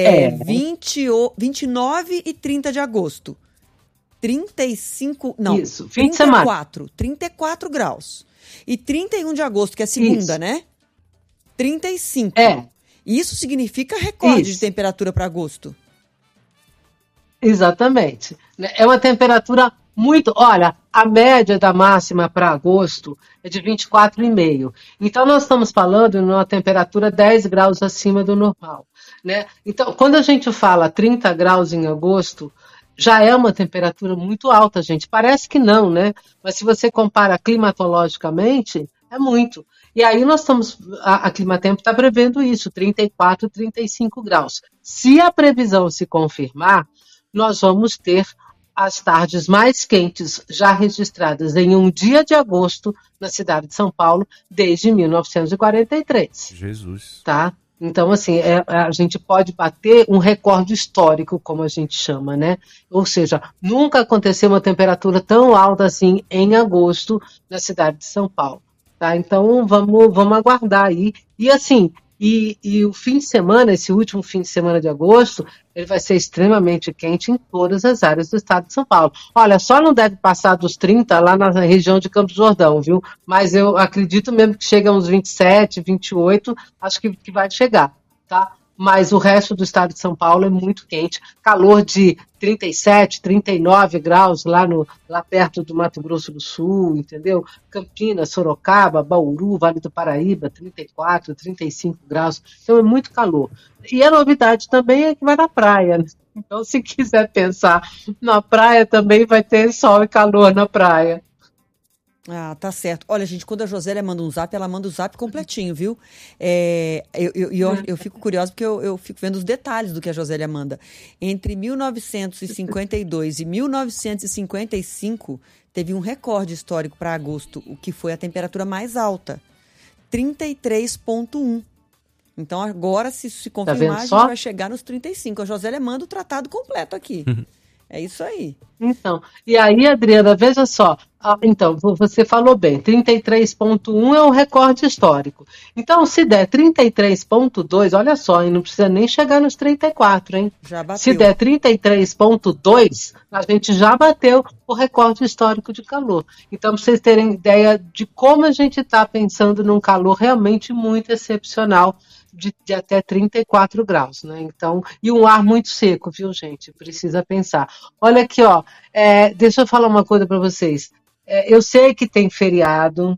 29 e 30 de agosto. 35, não, isso, fim de semana. 34 graus. E 31 de agosto, que é segunda, né? 35. Isso significa recorde de temperatura para agosto. Exatamente. É uma temperatura muito... Olha, a média da máxima para agosto é de 24,5. Então, nós estamos falando de uma temperatura 10 graus acima do normal, né? Então, quando a gente fala 30 graus em agosto, já é uma temperatura muito alta, gente. Parece que não, né? Mas se você compara climatologicamente, é muito. E aí nós estamos... A Climatempo está prevendo isso, 34, 35 graus. Se a previsão se confirmar, nós vamos ter as tardes mais quentes já registradas em um dia de agosto na cidade de São Paulo desde 1943. Jesus. Tá? Então, assim, a gente pode bater um recorde histórico, como a gente chama, né? Ou seja, nunca aconteceu uma temperatura tão alta assim em agosto na cidade de São Paulo. Tá? Então, vamos aguardar aí. E assim... E o fim de semana, esse último fim de semana de agosto, ele vai ser extremamente quente em todas as áreas do estado de São Paulo. Olha, só não deve passar dos 30 lá na região de Campos do Jordão, viu? Mas eu acredito mesmo que chega a uns 27, 28, acho que vai chegar, tá? Mas o resto do estado de São Paulo é muito quente. Calor de 37, 39 graus lá perto do Mato Grosso do Sul, entendeu? Campinas, Sorocaba, Bauru, Vale do Paraíba, 34, 35 graus. Então é muito calor. E a novidade também é que vai na praia, né? Então, se quiser pensar na praia, também vai ter sol e calor na praia. Ah, tá certo. Olha, gente, quando a Josélia manda um zap, ela manda o zap completinho, viu? Eu fico curiosa porque eu fico vendo os detalhes do que a Josélia manda. Entre 1952 e 1955, teve um recorde histórico para agosto, o que foi a temperatura mais alta, 33,1. Então, agora, se isso se confirmar, a gente vai chegar nos 35. A Josélia manda o tratado completo aqui. É isso aí. Então, e aí, Adriana, veja só. Então, você falou bem, 33,1 é um recorde histórico. Então, se der 33,2, olha só, não precisa nem chegar nos 34, hein? Já bateu. Se der 33,2, a gente já bateu o recorde histórico de calor. Então, para vocês terem ideia de como a gente está pensando num calor realmente muito excepcional, de até 34 graus, né? Então, e um ar muito seco, viu, gente? Precisa pensar. Olha aqui, ó, deixa eu falar uma coisa para vocês. Eu sei que tem feriado,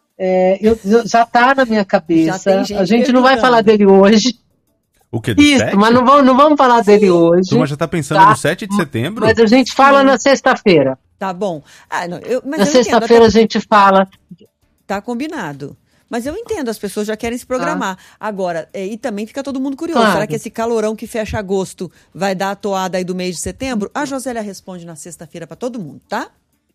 já está na minha cabeça. A gente não vai falar dele hoje. O quê? Do Isso, 7? mas não vamos falar dele hoje. Tu já está pensando no 7 de setembro? Mas a gente fala na sexta-feira. Tá bom. Na sexta-feira a gente fala. Tá combinado. Mas eu entendo, as pessoas já querem se programar. Agora, e também fica todo mundo curioso. Será que esse calorão que fecha agosto vai dar a toada aí do mês de setembro? A Josélia responde na sexta-feira para todo mundo, tá?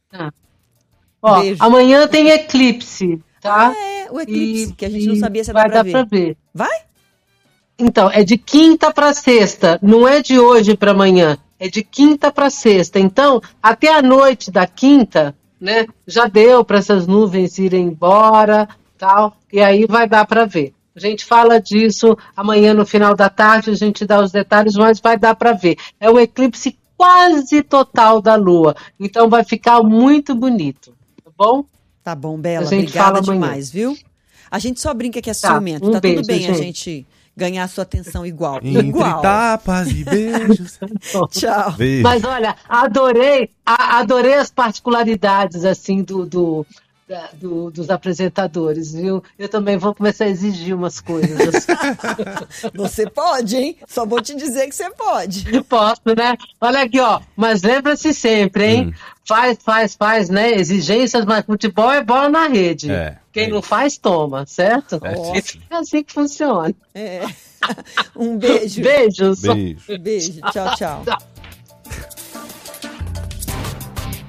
Ó, amanhã tem eclipse, tá? O eclipse, que a gente não sabia se vai dar pra ver. Vai? Então, é de quinta para sexta, não é de hoje para amanhã, é de quinta para sexta. Então, até a noite da quinta, né, já deu para essas nuvens irem embora, tal, e aí vai dar para ver. A gente fala disso amanhã no final da tarde, a gente dá os detalhes, mas vai dar para ver. É um eclipse quase total da Lua, então vai ficar muito bonito, tá bom? Tá bom, Bela, obrigada demais, viu? A gente só brinca que é ciumento, tá tudo bem, gente. A gente ganhar a sua atenção igual. Entre tapas e beijos. Tchau. Beijo. Mas olha, adorei as particularidades assim dos apresentadores, viu? Eu também vou começar a exigir umas coisas. Você pode, hein? Só vou te dizer que você pode. Posso, né? Olha aqui, ó. Mas lembra-se sempre, hein? Faz, né? Exigências, mas futebol é bola na rede. Quem não faz, toma, certo? É assim que funciona. Um beijo. Beijos. Beijo. Tchau, tchau.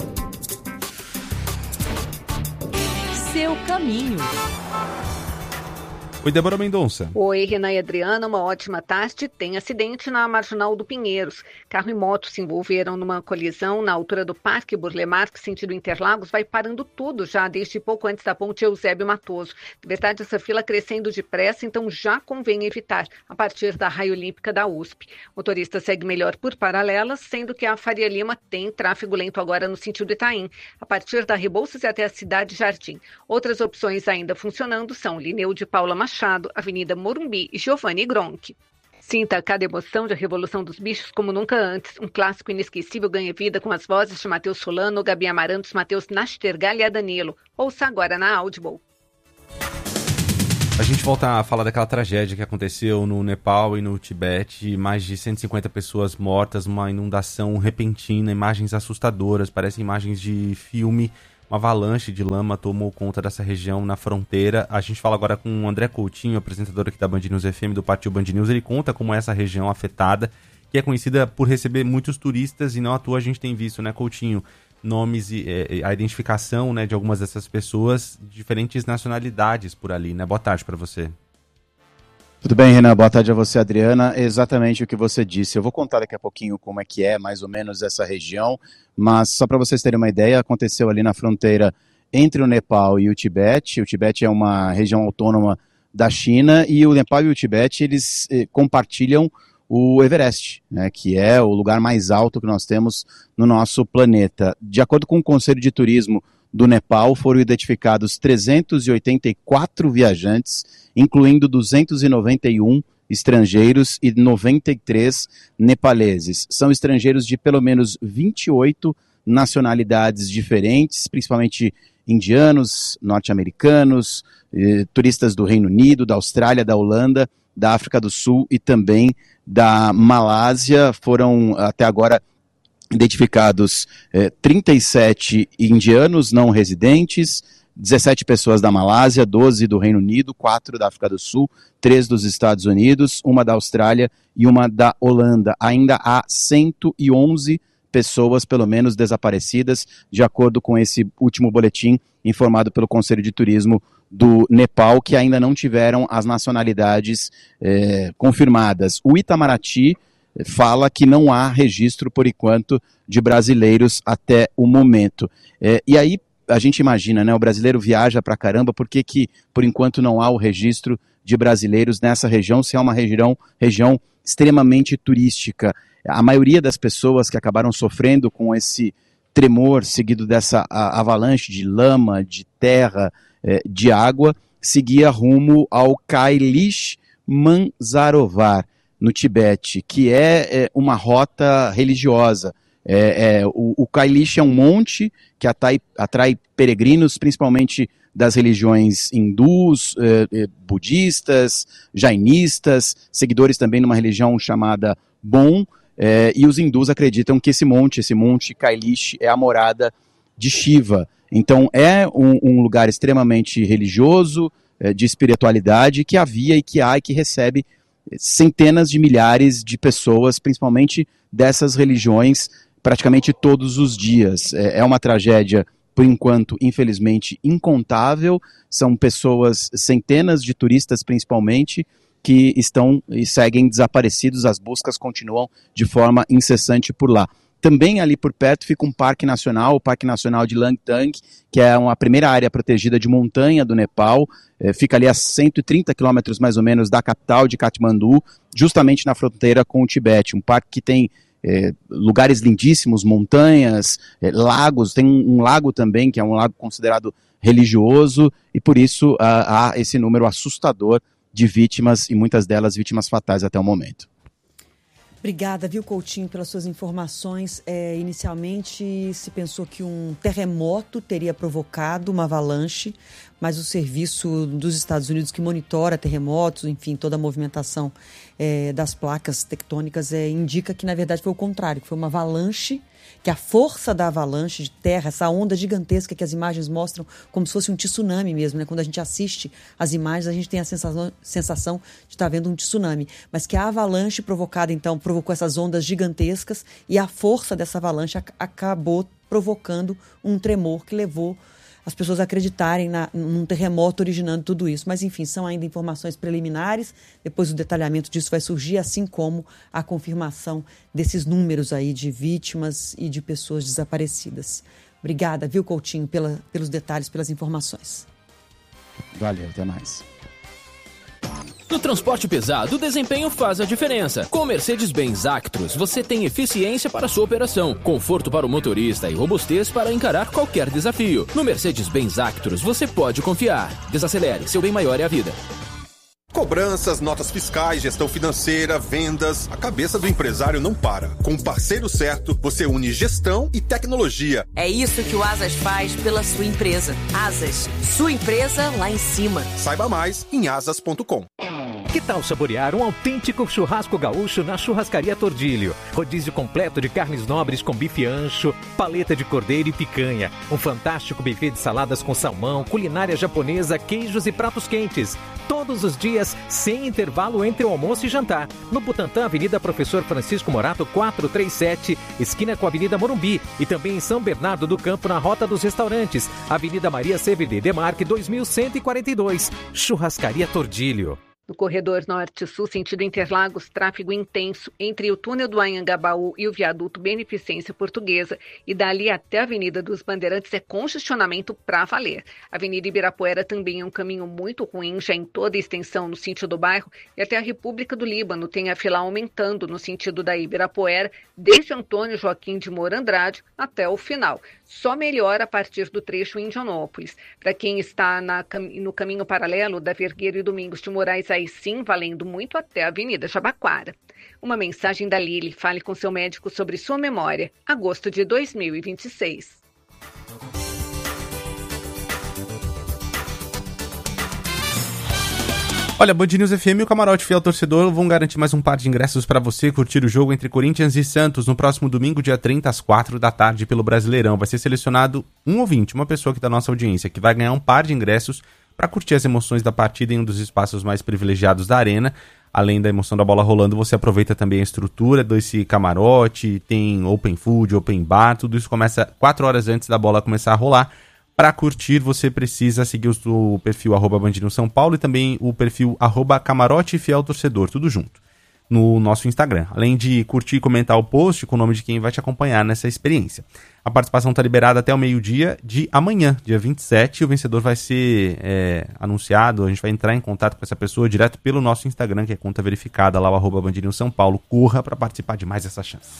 Seu caminho. Oi, Débora Mendonça. Oi, Renan e Adriana, uma ótima tarde. Tem acidente na Marginal do Pinheiros. Carro e moto se envolveram numa colisão na altura do Parque Burle Marx, sentido Interlagos, vai parando tudo já desde pouco antes da ponte Eusébio Matoso. Na verdade, essa fila crescendo depressa, então já convém evitar a partir da Raia Olímpica da USP. O motorista segue melhor por paralelas, sendo que a Faria Lima tem tráfego lento agora no sentido Itaim, a partir da Rebouças e até a Cidade Jardim. Outras opções ainda funcionando são Lineu de Paula Machado, Avenida Morumbi e Giovanni Gronchi. Sinta cada emoção de A Revolução dos Bichos como nunca antes. Um clássico inesquecível ganha vida com as vozes de Matheus Solano, Gabi Amarantos, Matheus Nastergal e Danilo. Ouça agora na Audible. A gente volta a falar daquela tragédia que aconteceu no Nepal e no Tibete. Mais de 150 pessoas mortas, uma inundação repentina, imagens assustadoras, parecem imagens de filme. Uma avalanche de lama tomou conta dessa região na fronteira. A gente fala agora com o André Coutinho, apresentador aqui da Band News FM, do Pátio Band News. Ele conta como é essa região afetada, que é conhecida por receber muitos turistas e não à toa a gente tem visto, né, Coutinho, nomes e a identificação, né, de algumas dessas pessoas, diferentes nacionalidades por ali, né? Boa tarde para você. Tudo bem, Renan? Boa tarde a você, Adriana. Exatamente o que você disse. Eu vou contar daqui a pouquinho como é mais ou menos essa região, mas só para vocês terem uma ideia, aconteceu ali na fronteira entre o Nepal e o Tibete. O Tibete é uma região autônoma da China e o Nepal e o Tibete, eles compartilham o Everest, né, que é o lugar mais alto que nós temos no nosso planeta. De acordo com o Conselho de Turismo do Nepal, foram identificados 384 viajantes, incluindo 291 estrangeiros e 93 nepaleses. São estrangeiros de pelo menos 28 nacionalidades diferentes, principalmente indianos, norte-americanos, turistas do Reino Unido, da Austrália, da Holanda, da África do Sul e também da Malásia. Foram até agora identificados 37 indianos não residentes, 17 pessoas da Malásia, 12 do Reino Unido, 4 da África do Sul, 3 dos Estados Unidos, uma da Austrália e uma da Holanda. Ainda há 111 pessoas, pelo menos, desaparecidas, de acordo com esse último boletim informado pelo Conselho de Turismo do Nepal, que ainda não tiveram as nacionalidades confirmadas. O Itamaraty fala que não há registro, por enquanto, de brasileiros até o momento. E aí a gente imagina, né, o brasileiro viaja pra caramba, por que por enquanto não há o registro de brasileiros nessa região, se é uma região extremamente turística? A maioria das pessoas que acabaram sofrendo com esse tremor seguido dessa avalanche de lama, de terra, de água, seguia rumo ao Kailash Mansarovar, no Tibete, que é uma rota religiosa. O Kailash é um monte que atrai peregrinos, principalmente das religiões hindus, budistas, jainistas, seguidores também de uma religião chamada Bon, e os hindus acreditam que esse monte Kailash é a morada de Shiva. Então é um lugar extremamente religioso, de espiritualidade, que havia e que há e que recebe centenas de milhares de pessoas, principalmente dessas religiões, praticamente todos os dias. É uma tragédia, por enquanto, infelizmente, incontável. São pessoas, centenas de turistas principalmente, que estão e seguem desaparecidos. As buscas continuam de forma incessante por lá. Também ali por perto fica um parque nacional, o Parque Nacional de Langtang, que é uma primeira área protegida de montanha do Nepal, fica ali a 130 quilômetros mais ou menos da capital de Katmandu, justamente na fronteira com o Tibete. Um parque que tem lugares lindíssimos, montanhas, lagos, tem um lago também, que é um lago considerado religioso, e por isso há esse número assustador de vítimas, e muitas delas vítimas fatais até o momento. Obrigada, viu, Coutinho, pelas suas informações. Inicialmente se pensou que um terremoto teria provocado uma avalanche, mas o serviço dos Estados Unidos que monitora terremotos, enfim, toda a movimentação das placas tectônicas indica que, na verdade, foi o contrário, que foi uma avalanche, que a força da avalanche de terra, essa onda gigantesca que as imagens mostram como se fosse um tsunami mesmo, né? Quando a gente assiste as imagens, a gente tem a sensação de estar vendo um tsunami, mas que a avalanche provocou essas ondas gigantescas e a força dessa avalanche acabou provocando um tremor que levou as pessoas acreditarem num terremoto originando tudo isso. Mas, enfim, são ainda informações preliminares, depois o detalhamento disso vai surgir, assim como a confirmação desses números aí de vítimas e de pessoas desaparecidas. Obrigada, viu, Coutinho, pelos detalhes, pelas informações. Valeu, até mais. No transporte pesado, o desempenho faz a diferença. Com o Mercedes-Benz Actros, você tem eficiência para sua operação, conforto para o motorista e robustez para encarar qualquer desafio. No Mercedes-Benz Actros, você pode confiar. Desacelere, seu bem maior é a vida. Cobranças, notas fiscais, gestão financeira, vendas. A cabeça do empresário não para. Com o parceiro certo, você une gestão e tecnologia. É isso que o Asas faz pela sua empresa. Asas, sua empresa lá em cima. Saiba mais em asas.com. Que tal saborear um autêntico churrasco gaúcho na Churrascaria Tordilho? Rodízio completo de carnes nobres com bife ancho, paleta de cordeiro e picanha. Um fantástico buffet de saladas com salmão, culinária japonesa, queijos e pratos quentes. Todos os dias, sem intervalo entre o almoço e jantar. No Butantã, Avenida Professor Francisco Morato, 437, esquina com a Avenida Morumbi. E também em São Bernardo do Campo, na Rota dos Restaurantes. Avenida Maria CVD Demarque, 2142. Churrascaria Tordilho. No corredor norte-sul, sentido Interlagos, tráfego intenso entre o túnel do Anhangabaú e o viaduto Beneficência Portuguesa. E dali até a Avenida dos Bandeirantes é congestionamento para valer. A Avenida Ibirapuera também é um caminho muito ruim, já em toda a extensão no sentido do bairro. E até a República do Líbano tem a fila aumentando no sentido da Ibirapuera, desde Antônio Joaquim de Moura Andrade até o final. Só melhora a partir do trecho Indianópolis. Para quem está no caminho paralelo da Vergueiro e Domingos de Moraes, aí sim, valendo muito até a Avenida Jabaquara. Uma mensagem da Lili. Fale com seu médico sobre sua memória. Agosto de 2026. Olha, Band News FM e o Camarote Fiel Torcedor vão garantir mais um par de ingressos para você curtir o jogo entre Corinthians e Santos no próximo domingo, dia 30, às 4 da tarde, pelo Brasileirão. Vai ser selecionado um ouvinte, uma pessoa aqui da nossa audiência, que vai ganhar um par de ingressos para curtir as emoções da partida em um dos espaços mais privilegiados da arena. Além da emoção da bola rolando, você aproveita também a estrutura desse camarote, tem open food, open bar, tudo isso começa 4 horas antes da bola começar a rolar. Para curtir, você precisa seguir o perfil @BandNewsSãoPaulo e também o perfil @CamaroteFielTorcedor, tudo junto, no nosso Instagram. Além de curtir e comentar o post com o nome de quem vai te acompanhar nessa experiência. A participação está liberada até o meio-dia de amanhã, dia 27, e o vencedor vai ser anunciado, a gente vai entrar em contato com essa pessoa direto pelo nosso Instagram, que é conta verificada lá, o @BandNewsSãoPaulo. Corra para participar de mais essa chance.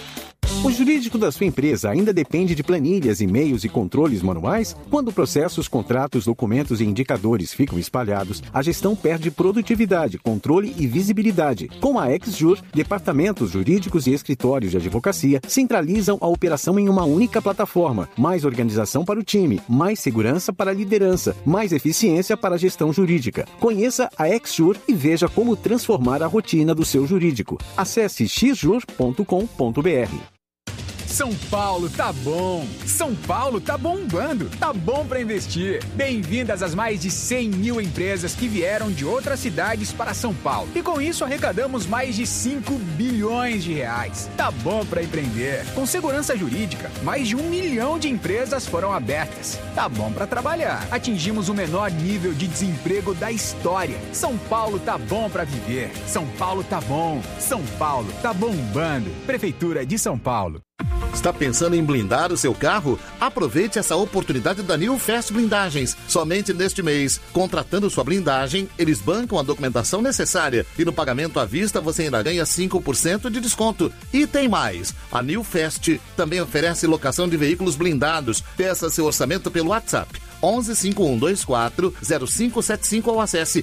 O jurídico da sua empresa ainda depende de planilhas, e-mails e controles manuais? Quando processos, contratos, documentos e indicadores ficam espalhados, a gestão perde produtividade, controle e visibilidade. Com a XJur, departamentos jurídicos e escritórios de advocacia centralizam a operação em uma única plataforma. Mais organização para o time, mais segurança para a liderança, mais eficiência para a gestão jurídica. Conheça a XJur e veja como transformar a rotina do seu jurídico. Acesse xjur.com.br. São Paulo tá bom, São Paulo tá bombando, tá bom pra investir. Bem-vindas às mais de 100 mil empresas que vieram de outras cidades para São Paulo. E com isso arrecadamos mais de 5 bilhões de reais. Tá bom pra empreender. Com segurança jurídica, mais de 1 milhão de empresas foram abertas. Tá bom pra trabalhar. Atingimos o menor nível de desemprego da história. São Paulo tá bom pra viver. São Paulo tá bom. São Paulo tá bombando. Prefeitura de São Paulo. Está pensando em blindar o seu carro? Aproveite essa oportunidade da New Fast Blindagens. Somente neste mês, contratando sua blindagem, eles bancam a documentação necessária e no pagamento à vista você ainda ganha 5% de desconto. E tem mais! A New Fast também oferece locação de veículos blindados. Peça seu orçamento pelo WhatsApp 11 5124 0575 ou acesse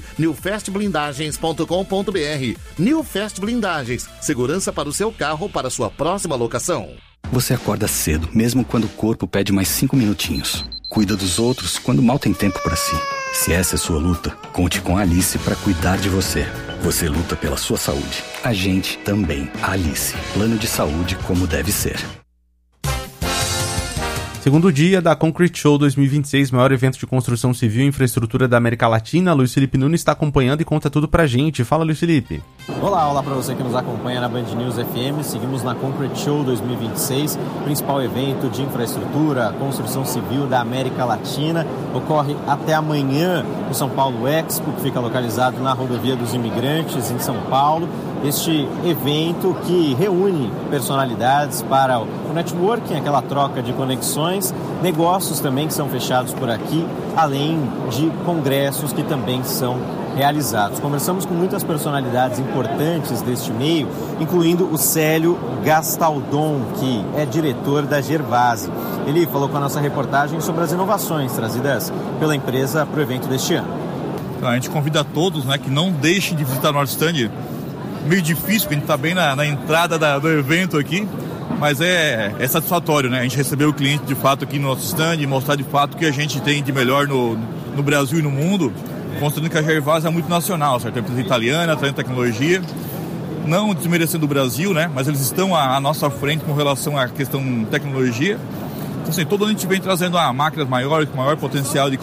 newfastblindagens.com.br. New Fast Blindagens, segurança para o seu carro para sua próxima locação. Você acorda cedo, mesmo quando o corpo pede mais 5 minutinhos. Cuida dos outros quando mal tem tempo para si. Se essa é sua luta, conte com a Alice para cuidar de você. Você luta pela sua saúde. A gente também. A Alice. Plano de saúde como deve ser. Segundo dia da Concrete Show 2026, maior evento de construção civil e infraestrutura da América Latina. Luiz Felipe Nunes está acompanhando e conta tudo pra gente. Fala, Luiz Felipe. Olá para você que nos acompanha na Band News FM. Seguimos na Concrete Show 2026, principal evento de infraestrutura, construção civil da América Latina. Ocorre até amanhã no São Paulo Expo, que fica localizado na Rodovia dos Imigrantes, em São Paulo. Este evento que reúne personalidades para o networking, aquela troca de conexões, negócios também que são fechados por aqui, além de congressos que também são realizados. Conversamos com muitas personalidades importantes deste meio, incluindo o Célio Gastaldon, que é diretor da Gervase. Ele falou com a nossa reportagem sobre as inovações trazidas pela empresa para o evento deste ano. Então, a gente convida a todos, que não deixem de visitar o nosso stand. Meio difícil, porque a gente está bem na entrada do evento aqui, mas é satisfatório, A gente receber o cliente de fato aqui no nosso stand e mostrar de fato o que a gente tem de melhor no Brasil e no mundo, mostrando que a Gervase é muito nacional, certo? É uma empresa italiana, trazendo tecnologia, não desmerecendo o Brasil, mas eles estão à nossa frente com relação à questão de tecnologia. Então, assim, todo ano a gente vem trazendo máquinas maiores, com maior potencial de